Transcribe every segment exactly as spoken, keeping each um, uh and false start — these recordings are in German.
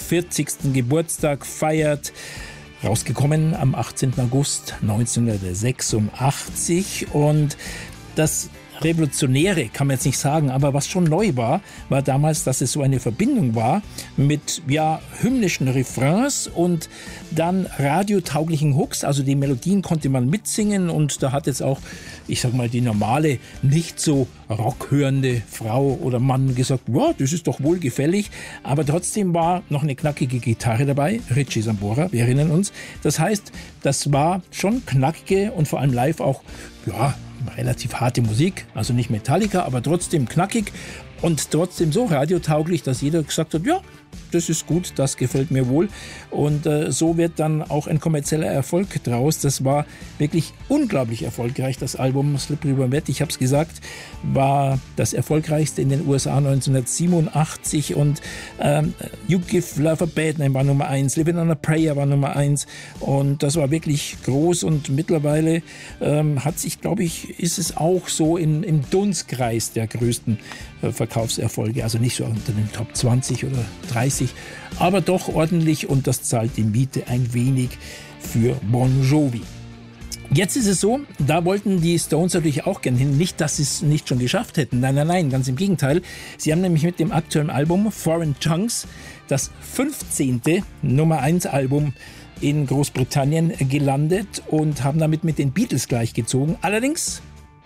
vierzigsten Geburtstag feiert. Rausgekommen am achtzehnten August neunzehnhundertsechsundachtzig. Und das Revolutionäre kann man jetzt nicht sagen, aber was schon neu war, war damals, dass es so eine Verbindung war mit ja, hymnischen Refrains und dann radiotauglichen Hooks, also die Melodien konnte man mitsingen und da hat jetzt auch, ich sag mal, die normale, nicht so rockhörende Frau oder Mann gesagt, wow, das ist doch wohlgefällig, aber trotzdem war noch eine knackige Gitarre dabei, Richie Sambora, wir erinnern uns. Das heißt, das war schon knackige und vor allem live auch, ja, relativ harte Musik, also nicht Metallica, aber trotzdem knackig und trotzdem so radiotauglich, dass jeder gesagt hat, ja, das ist gut, das gefällt mir wohl. Und äh, so wird dann auch ein kommerzieller Erfolg draus. Das war wirklich unglaublich erfolgreich, das Album Slippery When Wet. Ich habe es gesagt, war das erfolgreichste in den U S A neunzehnhundertsiebenundachtzig und ähm, You Give Love a Bad Name war Nummer eins, Living on a Prayer war Nummer eins und das war wirklich groß und mittlerweile ähm, hat sich, glaube ich, ist es auch so in, im Dunstkreis der größten äh, Verkaufserfolge, also nicht so unter den Top zwanzig oder dreißig, aber doch ordentlich und das zahlt die Miete ein wenig für Bon Jovi. Jetzt ist es so, da wollten die Stones natürlich auch gerne hin. Nicht, dass sie es nicht schon geschafft hätten. Nein, nein, nein, ganz im Gegenteil. Sie haben nämlich mit dem aktuellen Album Foreign Tongues das fünfzehnte Nummer eins Album in Großbritannien gelandet und haben damit mit den Beatles gleichgezogen. Allerdings,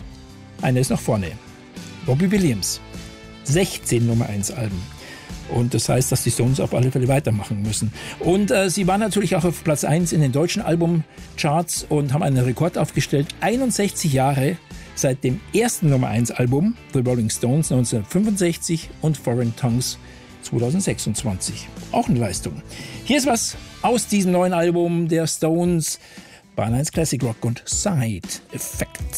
einer ist noch vorne. Robbie Williams. sechzehn Nummer eins Alben. Und das heißt, dass die Stones auf alle Fälle weitermachen müssen. Und äh, sie waren natürlich auch auf Platz eins in den deutschen Albumcharts und haben einen Rekord aufgestellt. einundsechzig Jahre seit dem ersten Nummer eins Album, The Rolling Stones neunzehnhundertfünfundsechzig und Foreign Tongues zweitausendsechsundzwanzig. Auch eine Leistung. Hier ist was aus diesem neuen Album der Stones. Bahn eins Classic Rock und Side Effects.